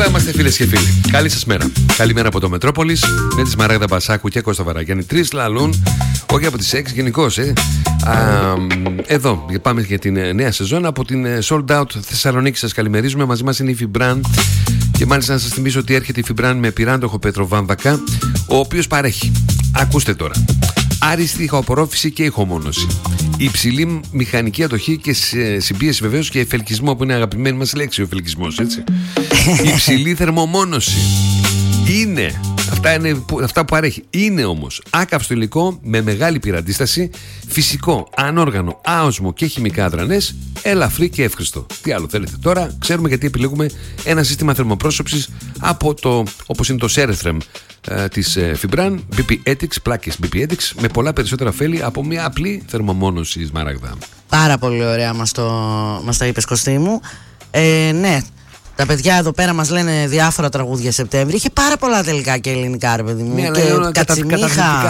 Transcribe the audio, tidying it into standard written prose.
Εδώ είμαστε, φίλες και φίλοι. Καλή σας μέρα. Καλημέρα από το Μετρόπολης με τη Σμαράγδα Μπασάκου και Κώστα Βαραγιάννη. 3 λαλούν, όχι από τις 6 γενικώς. Εδώ πάμε για την νέα σεζόν από την Sold Out Θεσσαλονίκη. Σας καλημερίζουμε. Μαζί μας είναι η Φιμπράν. Και μάλιστα να σας θυμίσω ότι έρχεται η Φιμπράν με πυράντοχο πετροβάμβακα, ο οποίος παρέχει. Ακούστε τώρα. Άριστη ηχοαπορρόφηση και ηχομόνωση. Υψηλή μηχανική αντοχή και συμπίεση βεβαίως και εφελκισμό, που είναι αγαπημένη μας λέξη ο εφελκισμός, έτσι. Υψηλή θερμομόνωση. Είναι. Αυτά που παρέχει. Είναι όμως άκαυστο υλικό με μεγάλη πυραντίσταση, φυσικό, ανόργανο, άοσμο και χημικά αδρανές, ελαφρύ και εύχριστο. Τι άλλο θέλετε τώρα? Ξέρουμε γιατί επιλέγουμε ένα σύστημα θερμοπρόσωψης από το, όπως είναι το Cerethrem της Fibran BP Ethics, πλάκες BP Ethics, με πολλά περισσότερα ωφέλη από μια απλή θερμομόνωση, Σμαράγδα. Πάρα πολύ ωραία μας το είπες, Κωστή μου. Ναι. Τα παιδιά εδώ πέρα μας λένε διάφορα τραγούδια Σεπτέμβρη. Είχε πάρα πολλά τελικά και ελληνικά, ρε παιδί μου. Ναι, και Κατσιμίχα.